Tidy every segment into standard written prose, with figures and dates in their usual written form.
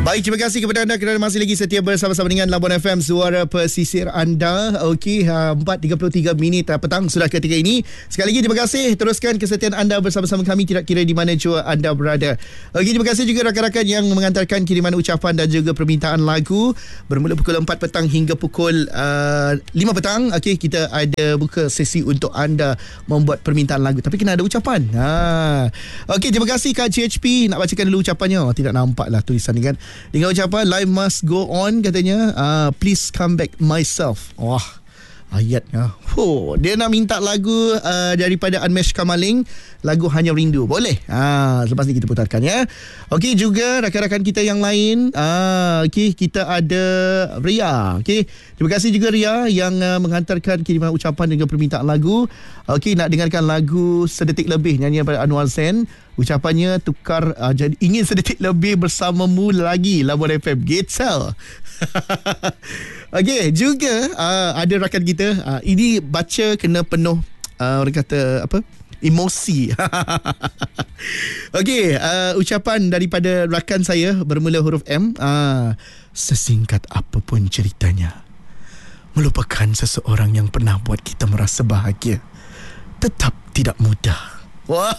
Baik, terima kasih kepada anda kerana masih lagi setia bersama-sama dengan Labuan FM, suara pesisir anda. Okey, 4.33 petang sudah ketika ini. Sekali lagi terima kasih. Teruskan kesetiaan anda bersama-sama kami tidak kira di mana jua anda berada. Okey, terima kasih juga rakan-rakan yang mengantarkan kiriman ucapan dan juga permintaan lagu bermula pukul 4 petang hingga pukul 5 petang. Okey, kita ada buka sesi untuk anda membuat permintaan lagu, tapi kena ada ucapan. Okey, terima kasih Kak CHP. Nak bacakan dulu ucapannya. Tidak nampak lah tulisan ni kan. Dengan ucapan life must go on katanya. Please come back myself. Wah, ayatnya. Dia nak minta lagu daripada Anmesh Kamaling, lagu Hanya Rindu. Boleh? Selepas ni kita putarkan ya. Okey, juga rakan-rakan kita yang lain. Okey, kita ada Ria. Okey, terima kasih juga Ria yang menghantarkan kiriman ucapan dengan permintaan lagu. Okey, nak dengarkan lagu Sedetik Lebih nyanyian daripada Anwar Zain. Ucapannya tukar jadi ingin sedetik lebih bersamamu lagi Labuan FM. Getsel. Okey, juga ada rakan kita ini baca kena penuh orang kata apa? Emosi. Okey, ucapan daripada rakan saya bermula huruf M. Sesingkat apapun ceritanya, melupakan seseorang yang pernah buat kita merasa bahagia tetap tidak mudah. Wah.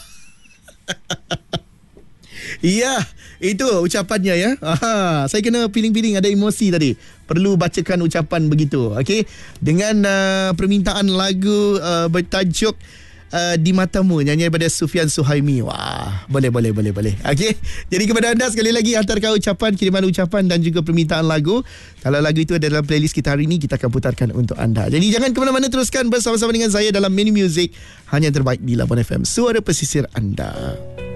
Ya, itu ucapannya ya. Saya kena piling-piling, ada emosi tadi. Perlu bacakan ucapan begitu. Okey, dengan permintaan lagu bertajuk Di Matamu nyanyian daripada Sufian Suhaimi. Wah, boleh. Okey. Jadi kepada anda sekali lagi hantarkan ucapan, kiriman ucapan dan juga permintaan lagu. Kalau lagu itu ada dalam playlist kita hari ini, kita akan putarkan untuk anda. Jadi jangan ke mana-mana, teruskan bersama-sama dengan saya dalam Mini Music, hanya terbaik di Labuan FM, suara pesisir anda.